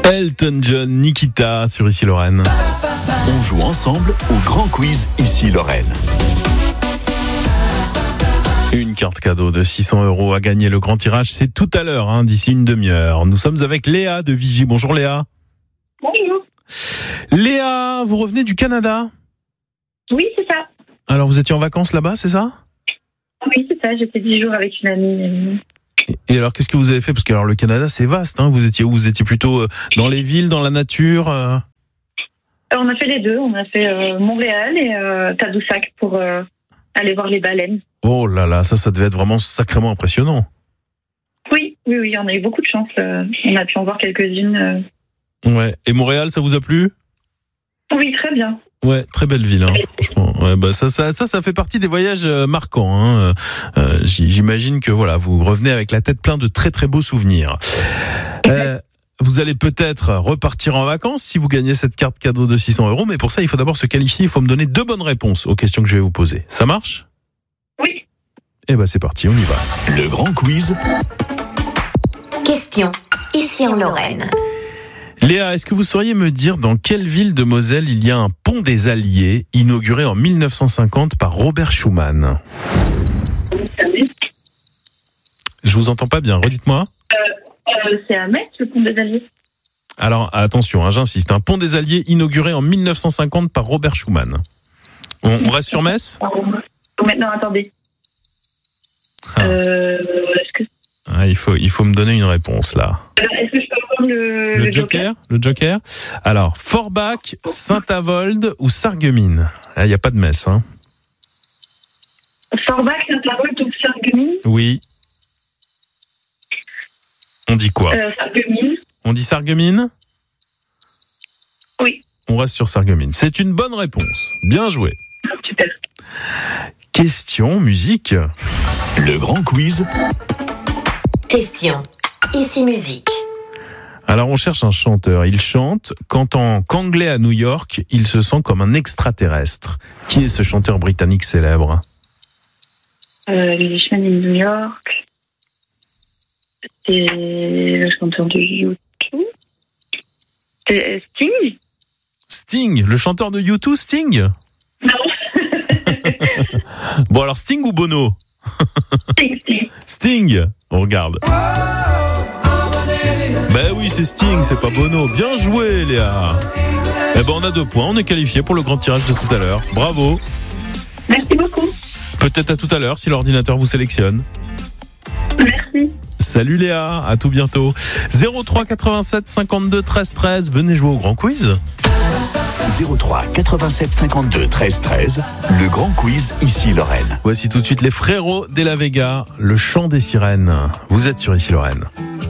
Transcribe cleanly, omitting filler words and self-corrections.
Elton John, Nikita sur Ici Lorraine. On joue ensemble au grand quiz Ici Lorraine. Une carte cadeau de 600 € à gagner. Le grand tirage, c'est tout à l'heure, d'ici une demi-heure. Nous sommes avec Léa de Vigie. Bonjour Léa. Bonjour. Léa, vous revenez du Canada ? Oui, c'est ça. Alors vous étiez en vacances là-bas, c'est ça ? Oui, c'est ça. J'étais 10 jours avec une amie. Et alors, qu'est-ce que vous avez fait ? Parce que alors, le Canada, c'est vaste. Vous étiez où ? Vous étiez plutôt dans les villes, dans la nature On a fait les deux. On a fait Montréal et Tadoussac pour aller voir les baleines. Oh là là, ça devait être vraiment sacrément impressionnant. Oui, on a eu beaucoup de chance. On a pu en voir quelques-unes. Ouais. Et Montréal, ça vous a plu ? Oui, très bien. Ouais, très belle ville, franchement. Ouais, bah ça fait partie des voyages marquants. J'imagine que voilà, vous revenez avec la tête pleine de très très beaux souvenirs. Vous allez peut-être repartir en vacances si vous gagnez cette carte cadeau de 600 €, mais pour ça, il faut d'abord se qualifier. Il faut me donner 2 bonnes réponses aux questions que je vais vous poser. Ça marche ? Oui. Eh ben c'est parti, on y va. Le grand quiz. Question. Ici en Lorraine. Léa, est-ce que vous sauriez me dire dans quelle ville de Moselle il y a un pont des Alliés inauguré en 1950 par Robert Schuman ? Je vous entends pas bien, redites-moi. C'est à Metz, le pont des Alliés. Alors attention, j'insiste, un pont des Alliés inauguré en 1950 par Robert Schuman. On reste sur Metz ? Maintenant, attendez. Est-ce que... il faut me donner une réponse là. Est-ce que je peux avoir le Joker ? Le Joker. Alors, Forbach, Saint-Avold ou Sarreguemines ? Il n'y a pas de Metz. Forbach, Saint-Avold ou Sarreguemines ? Oui. On dit quoi ? Sarreguemines. On dit Sarreguemines ? Oui. On reste sur Sarreguemines. C'est une bonne réponse. Bien joué. Super. Question musique. Le grand quiz. Question. Ici musique. Alors on cherche un chanteur. Il chante quand en qu'anglais à New York, il se sent comme un extraterrestre. Qui est ce chanteur britannique célèbre ? Englishman in New York. C'est le chanteur de U2. C'est Sting ? Sting, le chanteur de U2, Sting ? Non. Bon alors Sting ou Bono ? Sting. Sting, on regarde. Ben oui, c'est Sting, c'est pas Bono. Bien joué, Léa. Eh ben on a 2 points, on est qualifié pour le grand tirage de tout à l'heure. Bravo. Merci beaucoup. Peut-être à tout à l'heure si l'ordinateur vous sélectionne. Merci. Salut Léa, à tout bientôt. 03 87 52 13 13, venez jouer au grand quiz. 03 87 52 13 13. Le grand quiz Ici Lorraine. Voici tout de suite les frérots de la Vega, le chant des sirènes. Vous êtes sur Ici Lorraine.